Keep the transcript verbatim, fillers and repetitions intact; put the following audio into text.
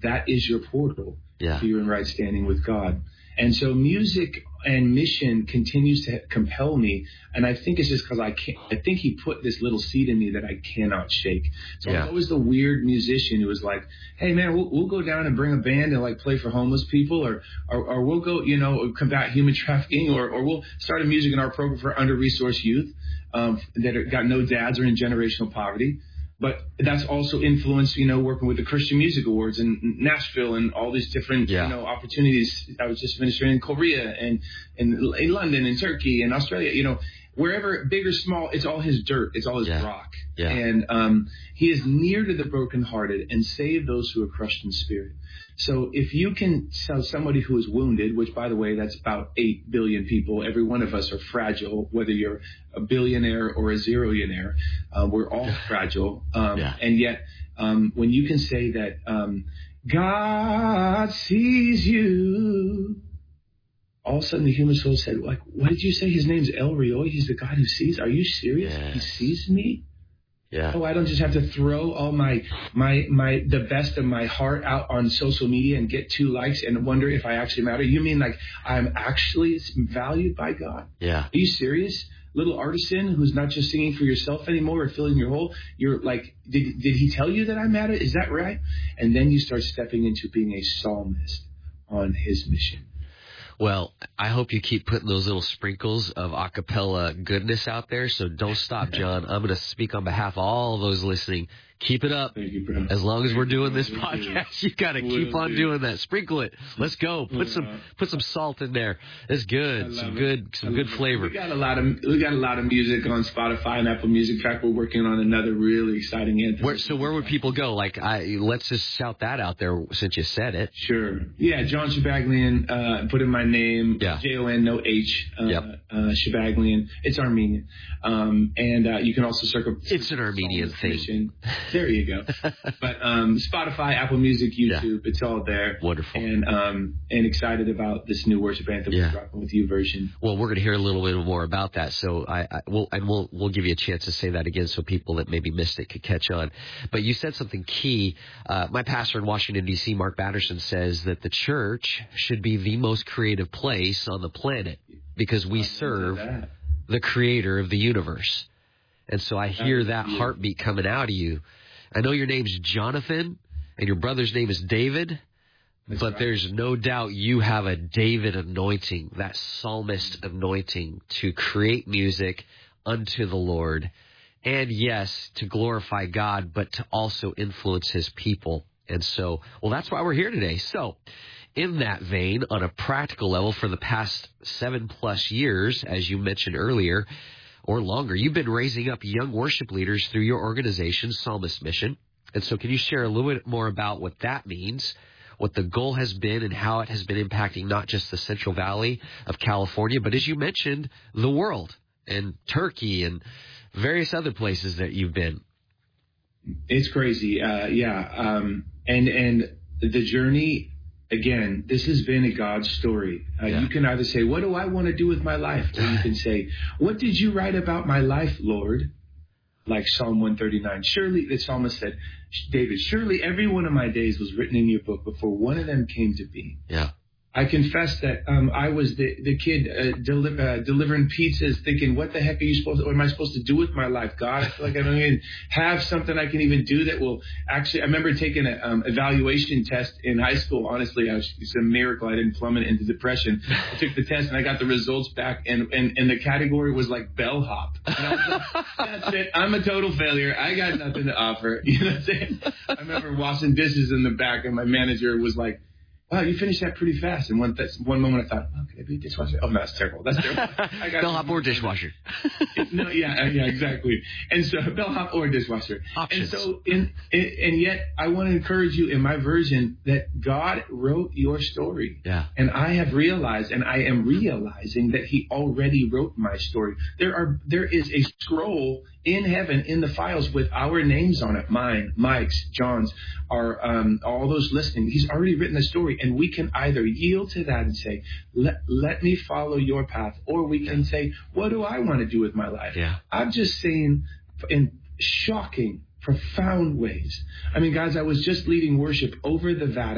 that is your portal yeah. to your in right standing with God. And so music and mission continues to compel me. And I think it's just because I can't, I think he put this little seed in me that I cannot shake. So yeah. I was always the weird musician who was like, hey, man, we'll, we'll go down and bring a band and like play for homeless people, or, or, or we'll go, you know, combat human trafficking, or, or we'll start a music in our program for under-resourced youth um, that are, got no dads or in generational poverty. But that's also influenced, you know, working with the Christian Music Awards in Nashville and all these different, yeah. you know, opportunities. I was just ministering in Korea and, and in London and Turkey and Australia, you know, wherever, big or small, it's all his dirt. It's all his yeah. rock. Yeah. And um, he is near to the brokenhearted and save those who are crushed in spirit. So if you can tell somebody who is wounded, which, by the way, that's about eight billion people. Every one of us are fragile, whether you're a billionaire or a zeroionaire. Uh, we're all fragile. Um, yeah. And yet um, when you can say that um, God sees you, all of a sudden the human soul said, like, what did you say? His name's El Roi. He's the God who sees. Are you serious? Yes. He sees me? Yeah. Oh, I don't just have to throw all my, my, my, the best of my heart out on social media and get two likes and wonder if I actually matter. You mean like I'm actually valued by God? Yeah. Are you serious? Little artisan who's not just singing for yourself anymore or filling your hole. You're like, did, did he tell you that I matter? Is that right? And then you start stepping into being a psalmist on his mission. Well, I hope you keep putting those little sprinkles of a cappella goodness out there. So don't stop, John. I'm going to speak on behalf of all of those listening. Keep it up. Thank you, bro. As long as we're Thank doing you, this bro. podcast, you got to keep Will on do. doing that. Sprinkle it. Let's go. Put some put some salt in there. It's good. Some it. good some good it. flavor. We got a lot of we got a lot of music on Spotify and Apple Music. In fact, we're working on another really exciting anthem. Where, so where would people go? Like, I let's just shout that out there since you said it. Sure. Yeah, John Shabaglian. Uh, put in my name. Yeah. J O N, no H. Uh, Yep. uh, Shabaglian. It's Armenian. Um, and uh, you can also circle. It's an Armenian thing. Mission. There you go. But um, Spotify, Apple Music, YouTube, yeah. It's all there. Wonderful. And um, and excited about this new worship anthem yeah. we're dropping with you version. Well, we're going to hear a little bit more about that. So I, I will, and we'll we'll give you a chance to say that again, so people that maybe missed it could catch on. But you said something key. Uh, my pastor in Washington D C, Mark Batterson, says that the church should be the most creative place on the planet because we serve the Creator of the universe. And so I hear that heartbeat coming out of you. I know your name's Jonathan and your brother's name is David, That's but right. There's no doubt you have a David anointing, that psalmist anointing to create music unto the Lord. And yes, to glorify God, but to also influence his people. And so, well, that's why we're here today. So in that vein, on a practical level, for the past seven plus years, as you mentioned earlier, or longer, you've been raising up young worship leaders through your organization, Psalmist Mission. And so can you share a little bit more about what that means, what the goal has been, and how it has been impacting not just the Central Valley of California, but as you mentioned, the world and Turkey and various other places that you've been? It's crazy. Uh, yeah. Um, and, and the journey, again, this has been a God story. Uh, yeah. You can either say, what do I want to do with my life? Or you can say, what did you write about my life, Lord? Like Psalm one thirty-nine. Surely, the psalmist said, David, surely every one of my days was written in your book before one of them came to be. Yeah. I confess that um, I was the, the kid uh, deli- uh, delivering pizzas thinking, what the heck are you supposed to, what am I supposed to do with my life? God, I feel like I don't even have something I can even do that will actually, I remember taking an um, evaluation test in high school. Honestly, I was, it's a miracle I didn't plummet into depression. I took the test and I got the results back and, and, and the category was like bellhop. And I was like, that's it. I'm a total failure. I got nothing to offer. You know what I'm saying? I remember washing dishes in the back and my manager was like, wow, you finished that pretty fast. And one, that's one moment I thought, oh, could I be a dishwasher? Oh, no, that's terrible. That's terrible. I got bellhop or dishwasher. No, yeah, yeah, exactly. And so bellhop or dishwasher. Options. And so, in, in, and yet, I want to encourage you in my version that God wrote your story. Yeah. And I have realized, and I am realizing that He already wrote my story. There are, there is a scroll in heaven in the files with our names on it, mine, Mike's, John's, our, um, all those listening. He's already written the story, and we can either yield to that and say, let, let me follow your path, or we can yeah. say, what do I want to do with my life? Yeah. I'm just saying in shocking, profound ways. I mean, guys, I was just leading worship over the Vatican.